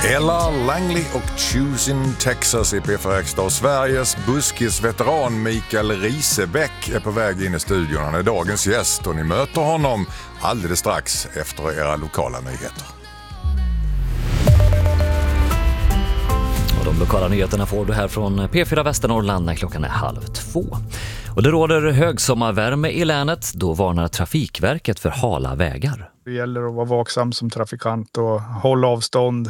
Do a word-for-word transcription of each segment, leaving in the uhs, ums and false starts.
Ella Langley och Choosing Texas i P fyra Extra och Sveriges buskisveteran Mikael Risebäck är på väg in i studion. Han är dagens gäst och ni möter honom alldeles strax efter era lokala nyheter. Och de lokala nyheterna får du här från P fyra Västernorrland när klockan är halv två. Och det råder högsommarvärme i länet, då varnar Trafikverket för hala vägar. Det gäller att vara vaksam som trafikant och hålla avstånd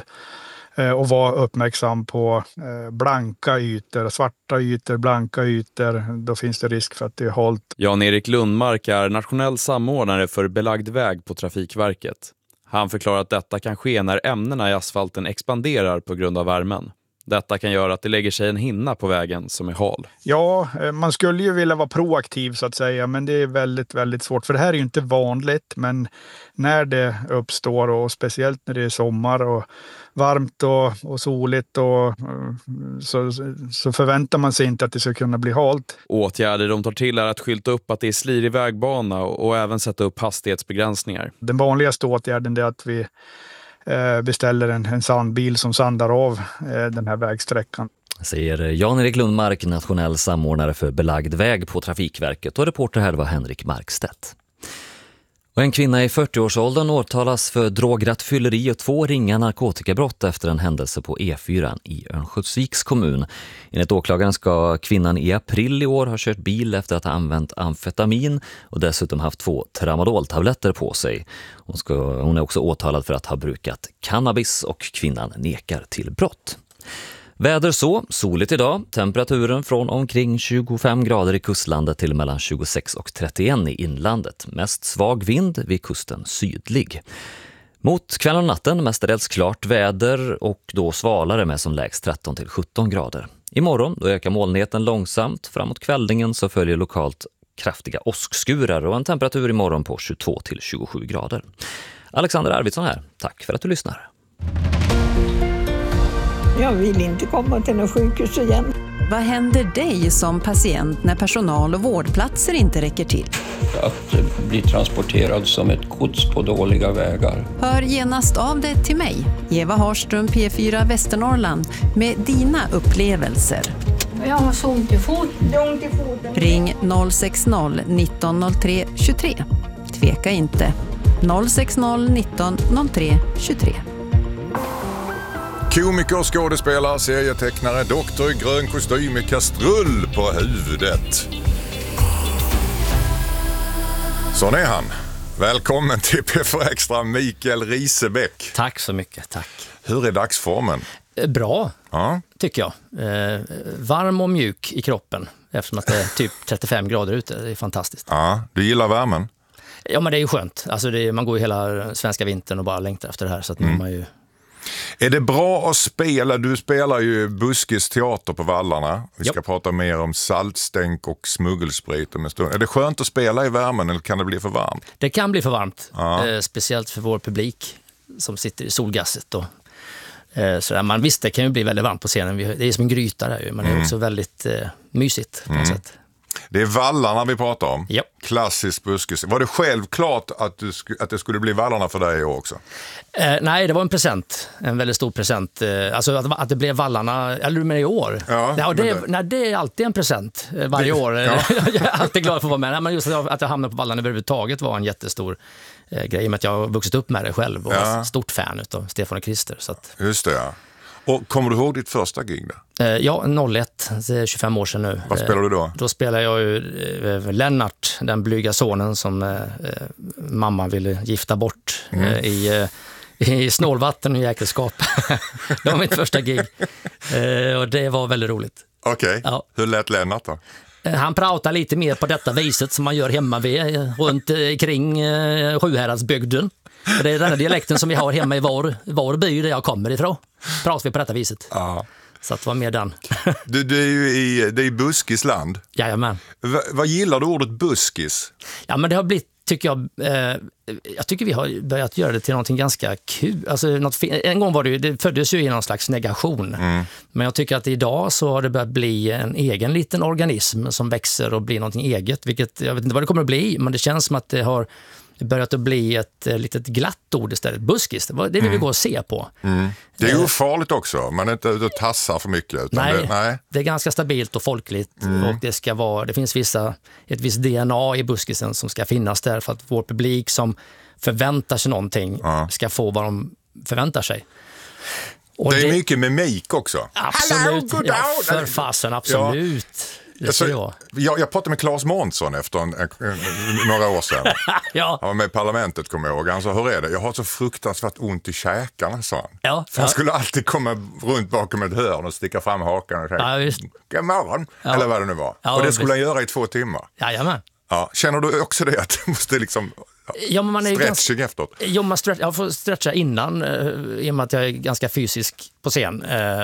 och vara uppmärksam på blanka ytor, svarta ytor, blanka ytor. Då finns det risk för att det är halt. Jan-Erik Lundmark är nationell samordnare för belagd väg på Trafikverket. Han förklarar att detta kan ske när ämnena i asfalten expanderar på grund av värmen. Detta kan göra att det lägger sig en hinna på vägen som är hal. Ja, man skulle ju vilja vara proaktiv så att säga, men det är väldigt, väldigt svårt. För det här är ju inte vanligt, men när det uppstår och speciellt när det är sommar och varmt och, och soligt och, så, så förväntar man sig inte att det ska kunna bli halt. Åtgärder de tar till är att skylta upp att det är slirig vägbana och, och även sätta upp hastighetsbegränsningar. Den vanligaste åtgärden är att vi beställer en, en sandbil som sandar av eh, den här vägsträckan. Säger Jan-Erik Lundmark, nationell samordnare för belagd väg på Trafikverket, och reporter här var Henrik Markstedt. Och en kvinna i fyrtioårsåldern åtalas för drograttfylleri och två ringa narkotikabrott efter en händelse på E fyra i Örnsköldsviks kommun. Enligt åklagaren ska kvinnan i april i år ha kört bil efter att ha använt amfetamin och dessutom haft två tramadoltabletter på sig. Hon, ska, hon är också åtalad för att ha brukat cannabis och kvinnan nekar till brott. Väder så, soligt idag, temperaturen från omkring tjugofem grader i kustlandet till mellan tjugosex och trettioen i inlandet. Mest svag vind, vid kusten sydlig. Mot kvällen och natten mestadels klart väder och då svalare med som lägst tretton till sjutton grader. Imorgon då ökar molnigheten långsamt, framåt kvällningen så följer lokalt kraftiga åskskurar och en temperatur imorgon på tjugotvå till tjugosju grader. Alexander Arvidsson här, tack för att du lyssnar. Jag vill inte komma till någon sjukhus igen. Vad händer dig som patient när personal och vårdplatser inte räcker till? Att bli transporterad som ett gods på dåliga vägar. Hör genast av dig till mig, Eva Harström, P fyra Västernorrland, med dina upplevelser. Jag har så ont i foten. Ring noll sex noll nitton noll tre tjugotre. Tveka inte. noll sex noll nitton noll tre tjugotre. Komiker, skådespelare, serietecknare, doktor i grön kostym med kastrull på huvudet. Så är han. Välkommen till P fyra Extra, Mikael Risebäck. Tack så mycket, tack. Hur är dagsformen? Bra, ja. tycker jag. Eh, varm och mjuk i kroppen, eftersom att det är typ trettiofem grader ute. Det är fantastiskt. Ja, du gillar värmen? Ja, men det är ju skönt. Alltså det är, man går ju hela svenska vintern och bara längtar efter det här. Så att mm. nu är man ju... Är det bra att spela? Du spelar ju buskisteater på Vallarna. Vi ska jo. prata mer om saltstänk och smuggelsprit om en stund. Är det skönt att spela i värmen eller kan det bli för varmt? Det kan bli för varmt. Ja. Eh, speciellt för vår publik som sitter i solgasset. Och, eh, sådär. Man visst, det kan ju bli väldigt varmt på scenen. Det är som en gryta där ju, men mm. det är också väldigt eh, mysigt på något mm. sätt. Det är Vallarna vi pratar om. Ja. Klassisk buskis. Var det självklart att, du sk- att det skulle bli Vallarna för dig också? Eh, nej, det var en present. En väldigt stor present. Eh, alltså att, att det blev Vallarna, eller med i år. Ja, ja, det, det... Nej, det är alltid en present eh, varje det, år. Ja. Jag är alltid glad för att vara med. Nej, men just att jag, att jag hamnade på Vallarna överhuvudtaget var en jättestor eh, grej. Med att jag har vuxit upp med det själv och ja. var stort fan av Stefan och Krister. Så att... Just det, ja. Och kommer du ihåg ditt första gig då? Eh, ja, noll ett, det är tjugofem år sedan nu. Vad spelar du då? Eh, då spelar jag ju eh, Lennart, den blyga sonen som eh, mamma ville gifta bort mm. eh, i, eh, i snålvatten och jäkelskap. Det var mitt första gig. Eh, och det var väldigt roligt. Okej, okay. ja. Hur lät Lennart då? Han pratar lite mer på detta viset som man gör hemma vid, runt kring eh, Sjuhäradsbygden. Och det är den här dialekten som vi har hemma i vår, vår by där jag kommer ifrån. Pratar vi på detta viset. Ja. Så att det var mer den. Du, det är ju i, det är buskisland. Jajamän. Va, vad gillar du ordet buskis? Ja, men det har blivit, tycker jag, eh, jag tycker vi har börjat göra det till någonting ganska kul. Alltså, något, en gång var det ju, det föddes ju i någon slags negation. Mm. Men jag tycker att idag så har det börjat bli en egen liten organism som växer och blir någonting eget. Vilket, jag vet inte vad det kommer att bli, men det känns som att det har det börjat att bli ett eh, litet glatt ord istället. Buskis, det, det vill mm. vi gå och se på. Mm. Det är ju farligt också, man är inte ute och tassar för mycket. Utan nej, det, nej, det är ganska stabilt och folkligt mm. och det ska vara, det finns vissa, ett visst D N A i buskisen som ska finnas där för att vår publik som förväntar sig någonting ja. ska få vad de förväntar sig. Och det är det, mycket mimik också. Absolut, Hello, ja, för fasen, absolut. Ja. Det alltså, jag. Jag, jag pratade med Claes Månsson efter en, en, en, några år sedan. ja. Han var med i parlamentet, kommer jag ihåg. Han sa, hur är det? Jag har så fruktansvärt ont i käkarna, sa han. Ja, För ja. han skulle alltid komma runt bakom ett hörn och sticka fram hakan och säga, ja, god morgon, ja. eller vad det nu var. Ja, och det skulle visst. han göra i två timmar. Jajamän. Ja, känner du också det att du måste liksom ja, men man är stretching ganska, efteråt? Jo, man stretch, jag får stretcha innan eh, i och med att jag är ganska fysisk på scen. Eh,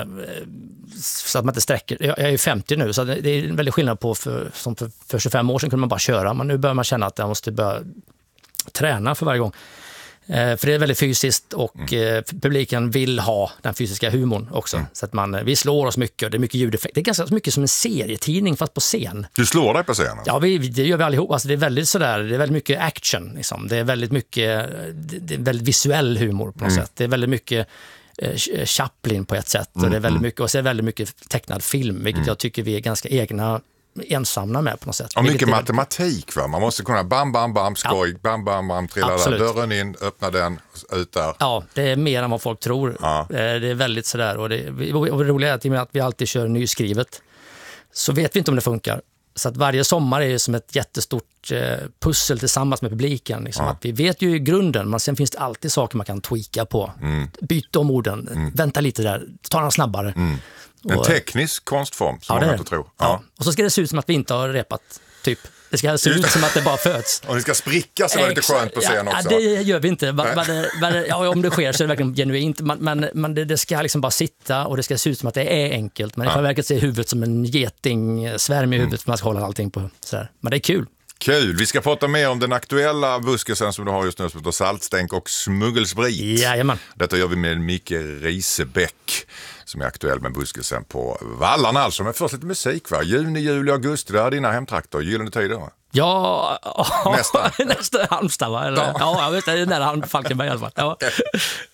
så att man inte sträcker. Jag, jag är femtio nu så det, det är en väldigt skillnad på för, som för, för tjugofem år sedan kunde man bara köra. Men nu börjar man känna att jag måste börja träna för varje gång. Eh, för det är väldigt fysiskt och mm. eh, publiken vill ha den fysiska humorn också. Mm. Så att man, vi slår oss mycket och det är mycket ljudeffekt. Det är ganska mycket som en serietidning fast på scen. Du slår dig på scenen? Ja, vi, det gör vi allihop. Alltså, det är väldigt sådär, det är väldigt mycket action. Liksom. Det är väldigt mycket, det är väldigt visuell humor på något mm. sätt. Det är väldigt mycket eh, Chaplin på ett sätt. Mm. Och det är väldigt mycket, och så är det väldigt mycket tecknad film, vilket mm. jag tycker vi är ganska egna ensamma med på något sätt. Och mycket är matematik, va? Man måste kunna bam, bam, bam, skoj, ja. bam, bam, bam, trilla där, dörren in, öppna den, ut där. Ja, det är mer än vad folk tror. Ja. Det är väldigt sådär, och det, och det roliga är att, att vi alltid kör nyskrivet så vet vi inte om det funkar. Så att varje sommar är det som ett jättestort eh, pussel tillsammans med publiken. Liksom. Ja. Att vi vet ju grunden, men sen finns det alltid saker man kan tweaka på. Mm. Byta om orden, mm. vänta lite där, ta den snabbare. Mm. En och, teknisk konstform som ja, man inte tror. Ja. Ja. Och så ska det se ut som att vi inte har repat, typ. Det ska se ut som att det bara föds. Och det ska spricka så är det lite skönt på scen ja, också. Ja, det gör vi inte. Men, men, ja, om det sker så är det verkligen genuint. Men, men, men det, det ska liksom bara sitta och det ska se ut som att det är enkelt. Men i själva verket ser huvudet som en geting, svärm i huvudet för man ska hålla allting på sådär. Men det är kul. Kul. Vi ska prata mer om den aktuella buskisen som du har just nu som heter saltstänk och smuggelsprit. Jajamän. Detta gör vi med Micke Risebäck som är aktuell med buskisen på Vallarna. Alltså, men först lite musik, va? Juni, juli, augusti, det är dina hemtrakter. Gyllene tider, va? Ja, nästan. nästan Halmstad, va? Eller? Ja, ja, jag vet, det är nära Falkenberg i alla fall. Ja.